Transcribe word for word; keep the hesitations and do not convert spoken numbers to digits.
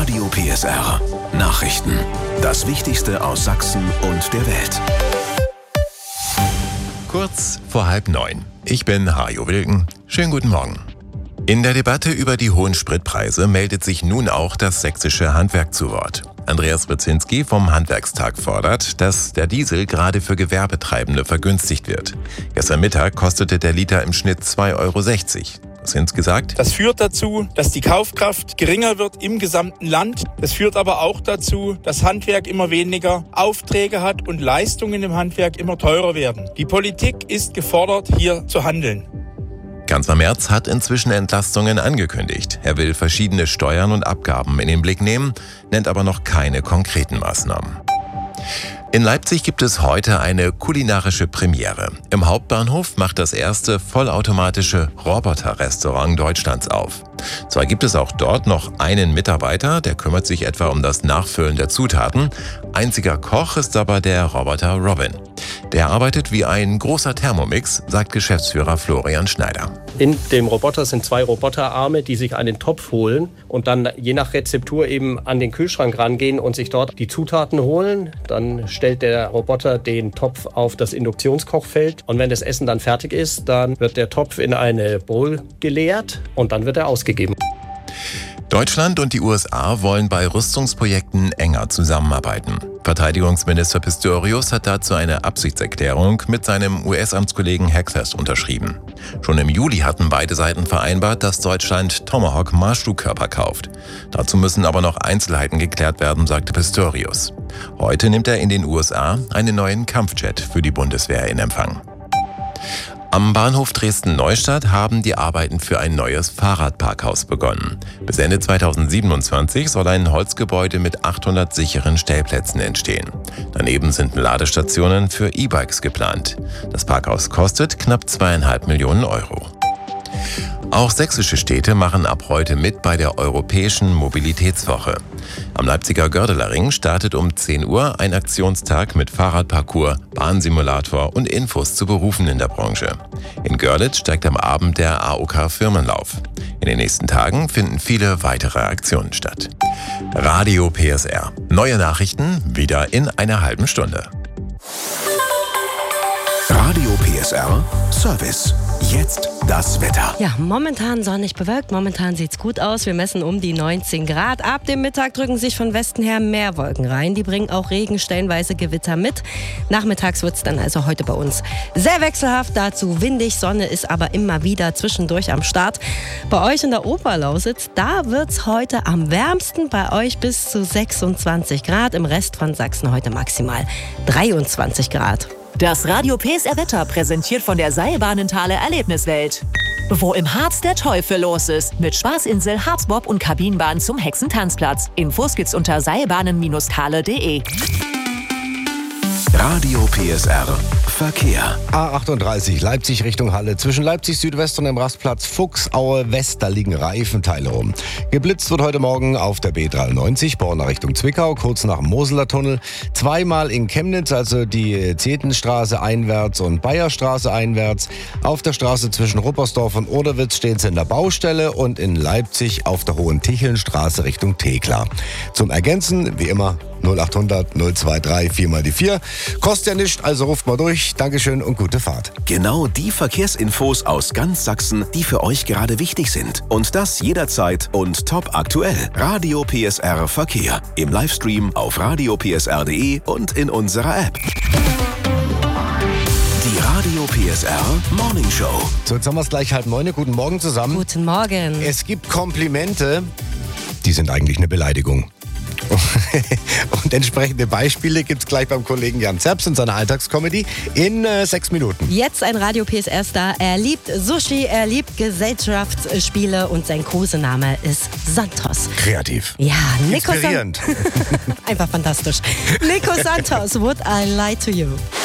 Radio P S R. Nachrichten. Das Wichtigste aus Sachsen und der Welt. Kurz vor halb neun. Ich bin Hajo Wilken. Schönen guten Morgen. In der Debatte über die hohen Spritpreise meldet sich nun auch das sächsische Handwerk zu Wort. Andreas Brzezinski vom Handwerkstag fordert, dass der Diesel gerade für Gewerbetreibende vergünstigt wird. Gestern Mittag kostete der Liter im Schnitt zwei Euro sechzig. Brzezinski gesagt: Das führt dazu, dass die Kaufkraft geringer wird im gesamten Land. Das führt aber auch dazu, dass Handwerk immer weniger Aufträge hat und Leistungen im Handwerk immer teurer werden. Die Politik ist gefordert, hier zu handeln. Kanzler Merz hat inzwischen Entlastungen angekündigt. Er will verschiedene Steuern und Abgaben in den Blick nehmen, nennt aber noch keine konkreten Maßnahmen. In Leipzig gibt es heute eine kulinarische Premiere. Im Hauptbahnhof macht das erste vollautomatische Roboter-Restaurant Deutschlands auf. Zwar gibt es auch dort noch einen Mitarbeiter, der kümmert sich etwa um das Nachfüllen der Zutaten. Einziger Koch ist aber der Roboter Robin. Der arbeitet wie ein großer Thermomix, sagt Geschäftsführer Florian Schneider. In dem Roboter sind zwei Roboterarme, die sich einen Topf holen und dann je nach Rezeptur eben an den Kühlschrank rangehen und sich dort die Zutaten holen. Dann stellt der Roboter den Topf auf das Induktionskochfeld und wenn das Essen dann fertig ist, dann wird der Topf in eine Bowl geleert und dann wird er ausgegeben. Deutschland und die U S A wollen bei Rüstungsprojekten enger zusammenarbeiten. Verteidigungsminister Pistorius hat dazu eine Absichtserklärung mit seinem U S-Amtskollegen Hegseth unterschrieben. Schon im Juli hatten beide Seiten vereinbart, dass Deutschland Tomahawk-Marschflugkörper kauft. Dazu müssen aber noch Einzelheiten geklärt werden, sagte Pistorius. Heute nimmt er in den U S A einen neuen Kampfjet für die Bundeswehr in Empfang. Am Bahnhof Dresden-Neustadt haben die Arbeiten für ein neues Fahrradparkhaus begonnen. Bis Ende zweitausendsiebenundzwanzig soll ein Holzgebäude mit achthundert sicheren Stellplätzen entstehen. Daneben sind Ladestationen für E-Bikes geplant. Das Parkhaus kostet knapp zweieinhalb Millionen Euro. Auch sächsische Städte machen ab heute mit bei der Europäischen Mobilitätswoche. Am Leipziger Gördeler Ring startet um zehn Uhr ein Aktionstag mit Fahrradparcours, Bahnsimulator und Infos zu Berufen in der Branche. In Görlitz steigt am Abend der A O K-Firmenlauf. In den nächsten Tagen finden viele weitere Aktionen statt. Radio P S R. Neue Nachrichten wieder in einer halben Stunde. Radio P S R Service. Jetzt das Wetter. Ja, momentan sonnig bewölkt, momentan sieht's gut aus. Wir messen um die neunzehn Grad. Ab dem Mittag drücken sich von Westen her mehr Wolken rein. Die bringen auch Regen, stellenweise Gewitter mit. Nachmittags wird's dann also heute bei uns sehr wechselhaft. Dazu windig, Sonne ist aber immer wieder zwischendurch am Start. Bei euch in der Oberlausitz, da wird's heute am wärmsten. Bei euch bis zu sechsundzwanzig Grad. Im Rest von Sachsen heute maximal dreiundzwanzig Grad. Das Radio P S R Wetter präsentiert von der Seilbahnenthaler Erlebniswelt. Wo im Harz der Teufel los ist. Mit Spaßinsel, Harzbob und Kabinenbahn zum Hexentanzplatz. Infos gibt's unter seilbahnen Bindestrich thale punkt de. Radio P S R Verkehr. A achtunddreißig Leipzig Richtung Halle. Zwischen Leipzig Südwest und dem Rastplatz Fuchsaue West, da liegen Reifenteile rum. Geblitzt wird heute Morgen auf der B dreiundneunzig, Borna Richtung Zwickau, kurz nach dem Moseler Tunnel. Zweimal in Chemnitz, also die Zetenstraße einwärts und Bayerstraße einwärts. Auf der Straße zwischen Ruppersdorf und Oderwitz stehen sie in der Baustelle und in Leipzig auf der Hohen Tichelnstraße Richtung Thekla. Zum Ergänzen, wie immer, null achthundert null dreiundzwanzig vier mal die vier. Kostet ja nichts, also ruft mal durch. Dankeschön und gute Fahrt. Genau die Verkehrsinfos aus ganz Sachsen, die für euch gerade wichtig sind. Und das jederzeit und top aktuell. Radio P S R Verkehr. Im Livestream auf radio p s r punkt de und in unserer App. Die Radio P S R Morning Show. So, jetzt haben wir es gleich halb neun. Guten Morgen zusammen. Guten Morgen. Es gibt Komplimente, die sind eigentlich eine Beleidigung. Und entsprechende Beispiele gibt es gleich beim Kollegen Jan Zerbst in seiner Alltagscomedy in äh, sechs Minuten. Jetzt ein Radio P S R-Star. Er liebt Sushi, er liebt Gesellschaftsspiele und sein Kosename ist Santos. Kreativ. Ja, Nico Inspirierend. San- Einfach fantastisch. Nico Santos, Would I Lie to You?